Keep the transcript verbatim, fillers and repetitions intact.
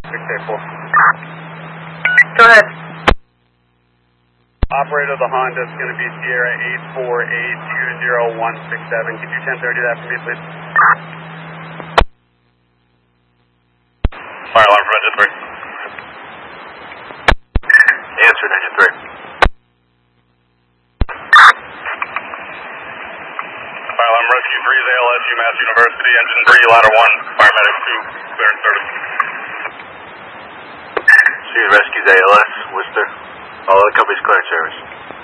six eight four. Go ahead. Operator of the Honda is going to be Sierra eight four eight two zero one six seven. Could you ten thirty that for me, please? Fire alarm from engine three. Answered, engine three. Fire alarm rescue three is A L S, UMass University, engine three, ladder one, paramedic two, clear and service. Student rescues A L S, Worcester. All other companies clear and service.